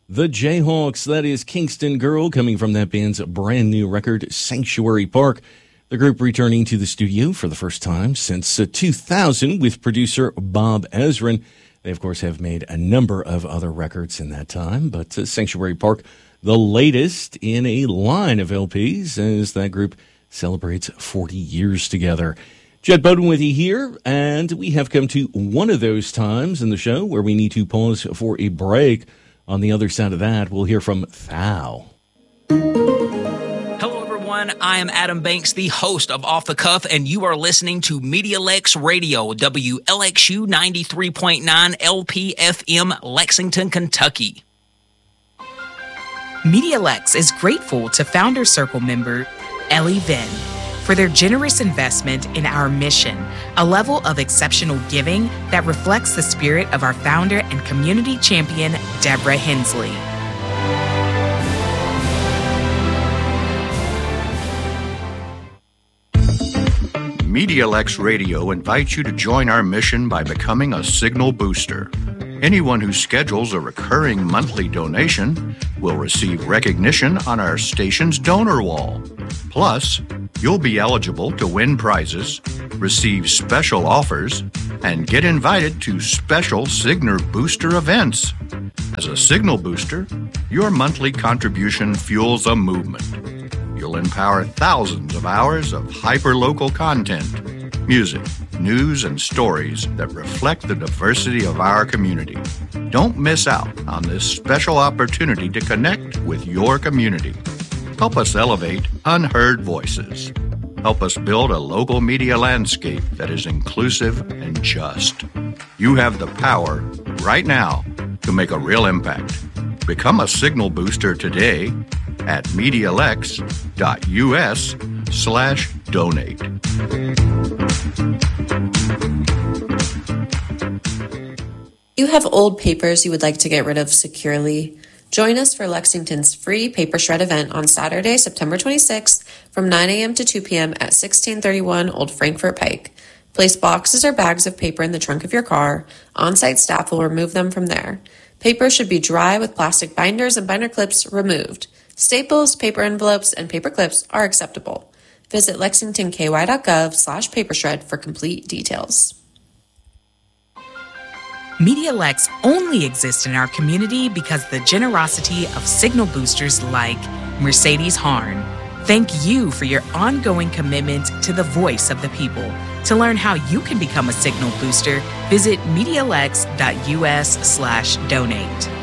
The Jayhawks, that is Kingston Girl, coming from that band's brand new record, Sanctuary Park. The group returning to the studio for the first time since 2000 with producer Bob Ezrin. They, of course, have made a number of other records in that time, but Sanctuary Park, the latest in a line of LPs as that group celebrates 40 years together. Jed Bowden with you here, and we have come to one of those times in the show where we need to pause for a break. On the other side of that, we'll hear from Thao. Hello, everyone. I am Adam Banks, the host of Off the Cuff, and you are listening to MediaLex Radio, WLXU 93.9 LPFM, Lexington, Kentucky. MediaLex is grateful to Founder Circle member Ellie Venn for their generous investment in our mission, a level of exceptional giving that reflects the spirit of our founder and community champion, Deborah Hensley. MediaLex Radio invites you to join our mission by becoming a Signal Booster. Anyone who schedules a recurring monthly donation will receive recognition on our station's donor wall. Plus, you'll be eligible to win prizes, receive special offers, and get invited to special Signal Booster events. As a Signal Booster, your monthly contribution fuels a movement. You'll empower thousands of hours of hyper-local content, music, news, and stories that reflect the diversity of our community. Don't miss out on this special opportunity to connect with your community. Help us elevate unheard voices. Help us build a local media landscape that is inclusive and just. You have the power right now to make a real impact. Become a Signal Booster today at medialex.us/donate. You have old papers you would like to get rid of securely? Join us for Lexington's free Paper Shred event on Saturday, September 26th from 9 a.m. to 2 p.m. at 1631 Old Frankfort Pike. Place boxes or bags of paper in the trunk of your car. On-site staff will remove them from there. Paper should be dry with plastic binders and binder clips removed. Staples, paper envelopes, and paper clips are acceptable. Visit lexingtonky.gov/papershred for complete details. MediaLex only exists in our community because of the generosity of Signal Boosters like Mercedes Harn. Thank you for your ongoing commitment to the voice of the people. To learn how you can become a Signal Booster, visit medialex.us/donate.